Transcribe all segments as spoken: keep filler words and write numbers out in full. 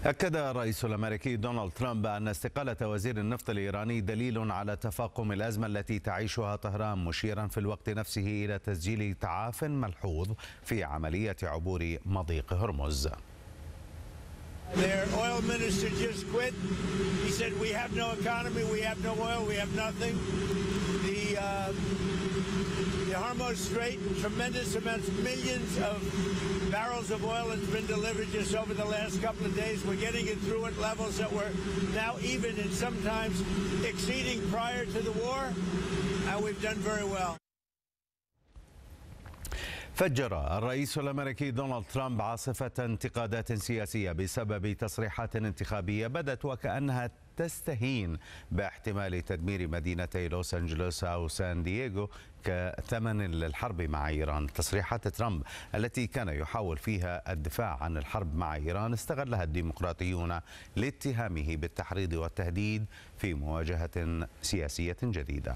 أكد الرئيس الأمريكي دونالد ترامب أن استقالة وزير النفط الإيراني دليل على تفاقم الأزمة التي تعيشها طهران، مشيرا في الوقت نفسه إلى تسجيل تعاف ملحوظ في عملية عبور مضيق هرمز. Their oil minister just quit. He said, we have no economy, we have no oil, we have nothing. The, uh, the Hormuz Strait, tremendous amounts, millions of barrels of oil has been delivered just over the last couple of days. We're getting it through at levels that were now even and sometimes exceeding prior to the war, and we've done very well. فجر الرئيس الأمريكي دونالد ترامب عاصفة انتقادات سياسية بسبب تصريحات انتخابية بدت وكأنها تستهين باحتمال تدمير مدينتي لوس أنجلوس أو سان دييغو كثمن للحرب مع إيران. تصريحات ترامب التي كان يحاول فيها الدفاع عن الحرب مع إيران استغلها الديمقراطيون لاتهامه بالتحريض والتهديد في مواجهة سياسية جديدة.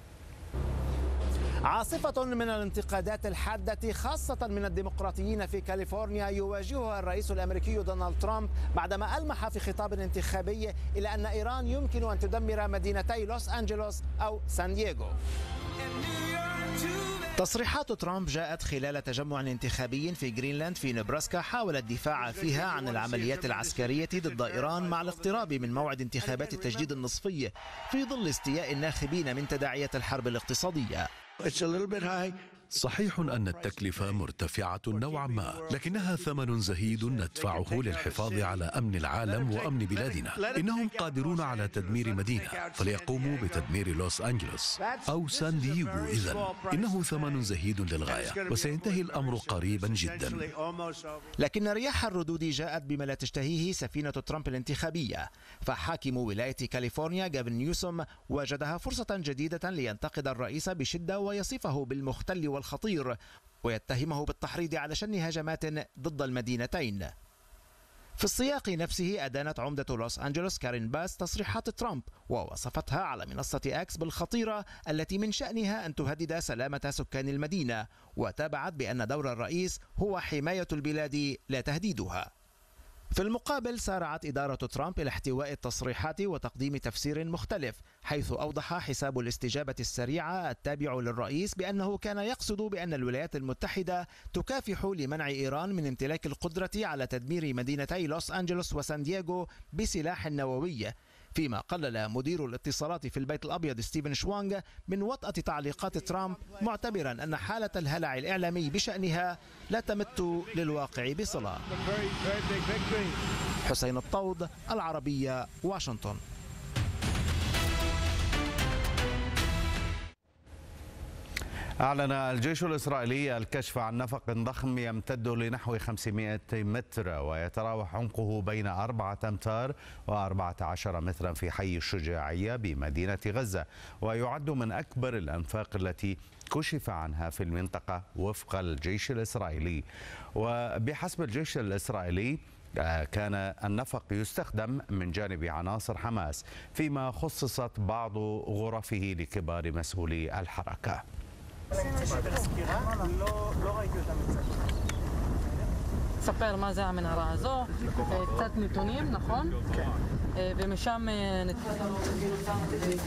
عاصفة من الانتقادات الحادة خاصة من الديمقراطيين في كاليفورنيا يواجهها الرئيس الأمريكي دونالد ترامب بعدما ألمح في خطاب انتخابي إلى أن إيران يمكن أن تدمر مدينتي لوس أنجلوس أو سان دييغو. تصريحات ترامب جاءت خلال تجمع انتخابي في جرينلاند في نبراسكا حاول الدفاع فيها عن العمليات العسكرية ضد إيران مع الاقتراب من موعد انتخابات التجديد النصفي في ظل استياء الناخبين من تداعيات الحرب الاقتصادية. صحيح أن التكلفة مرتفعة نوعا ما، لكنها ثمن زهيد ندفعه للحفاظ على أمن العالم وأمن بلادنا. إنهم قادرون على تدمير مدينة، فليقوموا بتدمير لوس أنجلوس أو سان دييغو. إذن إنه ثمن زهيد للغاية وسينتهي الأمر قريبا جدا. لكن رياح الردود جاءت بما لا تشتهيه سفينة ترامب الانتخابية، فحاكم ولاية كاليفورنيا غافن نيوسوم وجدها فرصة جديدة لينتقد الرئيس بشدة ويصفه بالمختل والخطير ويتهمه بالتحريض على شن هجمات ضد المدينتين. في السياق نفسه أدانت عمدة لوس أنجلوس كارين باس تصريحات ترامب ووصفتها على منصة أكس بالخطيرة التي من شأنها أن تهدد سلامة سكان المدينة، وتابعت بأن دور الرئيس هو حماية البلاد لا تهديدها. في المقابل سارعت إدارة ترامب إلى احتواء التصريحات وتقديم تفسير مختلف، حيث أوضح حساب الاستجابة السريعة التابع للرئيس بأنه كان يقصد بأن الولايات المتحدة تكافح لمنع إيران من امتلاك القدرة على تدمير مدينتي لوس أنجلوس وسان دييغو بسلاح نووي، فيما قلل مدير الاتصالات في البيت الأبيض ستيفن شوانغ من وطأة تعليقات ترامب، معتبرا أن حالة الهلع الإعلامي بشأنها لا تمت للواقع بصلة. حسين الطود، العربية، واشنطن. أعلن الجيش الإسرائيلي الكشف عن نفق ضخم يمتد لنحو خمسمائة متر ويتراوح عمقه بين أربعة أمتار وأربعة عشر مترا في حي الشجاعية بمدينة غزة، ويعد من أكبر الأنفاق التي كشف عنها في المنطقة وفق الجيش الإسرائيلي. وبحسب الجيش الإسرائيلي كان النفق يستخدم من جانب عناصر حماس، فيما خصصت بعض غرفه لكبار מסؤولي الحركة. ספר מה זה המנהרה הזו, קצת נתונים, נכון? ומשם